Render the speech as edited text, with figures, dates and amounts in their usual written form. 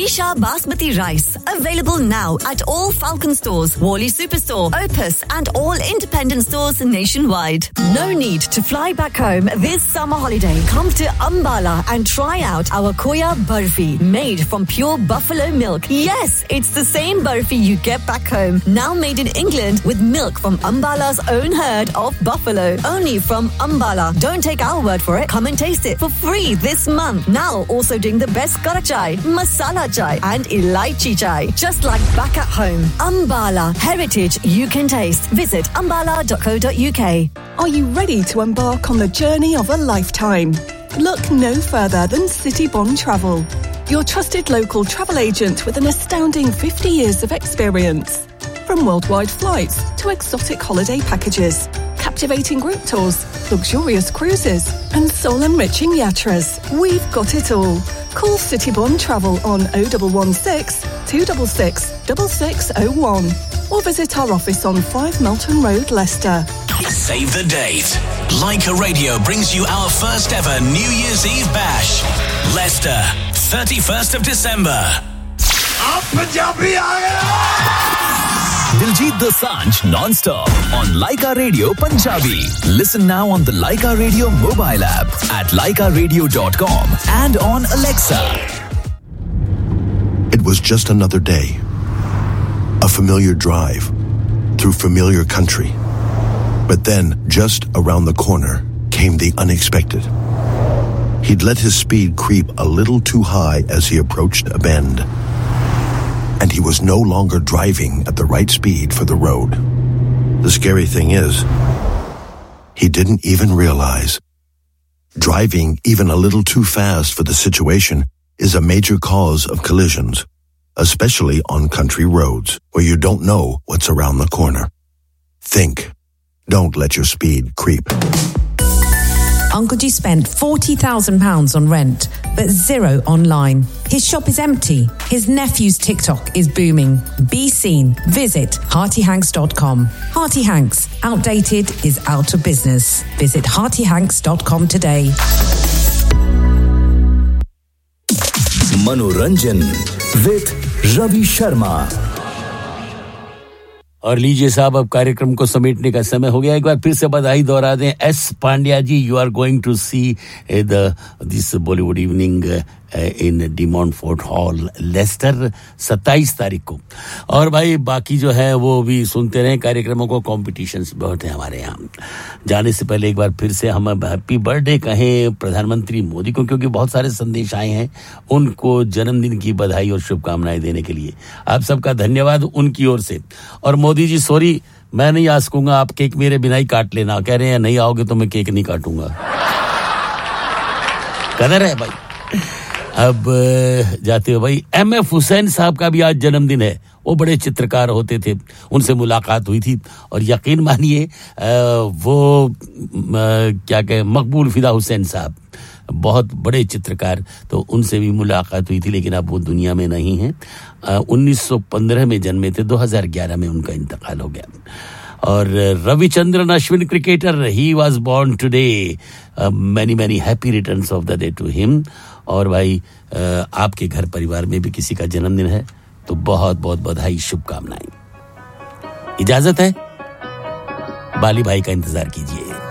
Isha Basmati rice. Available now at all Falcon stores, Worley Superstore, Opus and all independent stores nationwide. No need to fly back home this summer holiday. Come to Ambala and try out our Khoya Barfi, made from pure buffalo milk. Yes, it's the same barfi you get back home. Now made in England with milk from Ambala's own herd of buffalo. Only from Ambala. Don't take our word for it. Come and taste it for free this month. Now also doing the best kara chai, masala chai and elaichi chai. Just like back at home. Ambala. Heritage you can taste. Visit ambala.co.uk. Are you ready to embark on the journey of a lifetime? Look no further than Citybond Travel, your trusted local travel agent with an astounding 50 years of experience. From worldwide flights to exotic holiday packages, captivating group tours, luxurious cruises and soul-enriching yatras, we've got it all. Call Citybond Travel on 0116 266 6601 or visit our office on 5 Melton Road, Leicester. Save the date. Leica Radio brings you our first ever New Year's Eve bash. Leicester, 31st of December. Diljit Dosanjh non-stop on Leica Radio Punjabi. Listen now on the Leica Radio mobile app at leicaradio.com and on Alexa. It was just another day. A familiar drive through familiar country. But then, just around the corner, came the unexpected. He'd let his speed creep a little too high as he approached a bend. And he was no longer driving at the right speed for the road. The scary thing is, he didn't even realize. Driving even a little too fast for the situation is a major cause of collisions, especially on country roads where you don't know what's around the corner. Think. Don't let your speed creep. Uncle G spent £40,000 on rent, but zero online. His shop is empty. His nephew's TikTok is booming. Be seen. Visit heartyhanks.com. Hearty Hanks. Outdated is out of business. Visit heartyhanks.com today. Manoranjan with Ravi Sharma. और लीजिए साहब अब कार्यक्रम को समेटने का समय हो गया एक बार फिर से बधाई दोहरा दें S Pandya ji you are going to see this Bollywood evening in D मॉन्टफोर्ट hall Lester 27 तारीख को और भाई बाकी जो है वो भी सुनते रहें कार्यक्रमों को कॉम्पिटिशन्स बहुत हैं हमारे यहाँ जाने से पहले एक बार फिर से हम हैप्पी बर्थडे कहें प्रधानमंत्री मोदी को क्योंकि बहुत सारे संदेश आए हैं उनको जन्मदिन की बधाई और शुभकामनाएं देने के लिए आप सबका धन्यवाद उनकी ओर से और मोदी जी सॉरी मैं नहीं आ सकूंगा आप केक मेरे बिना ही काट लेना कह रहे हैं नहीं आओगे तो मैं केक नहीं काटूंगा कदर है भाई अब जाते हो भाई एमएफ हुसैन साहब का भी आज जन्मदिन है वो बड़े चित्रकार होते थे उनसे मुलाकात हुई थी और यकीन मानिए वो क्या कहे मकबूल फिदा हुसैन साहब बहुत बड़े चित्रकार तो उनसे भी मुलाकात हुई थी लेकिन अब वो दुनिया में नहीं हैं 1915 में जन्मे थे 2011 में उनका इंतकाल हो गया और Ravichandran Ashwin cricketer he was born today many happy returns of the day to him और भाई आपके घर परिवार में भी किसी का जन्मदिन है तो बहुत बहुत बधाई शुभकामनाएं इजाजत है बाली भाई का इंतजार कीजिए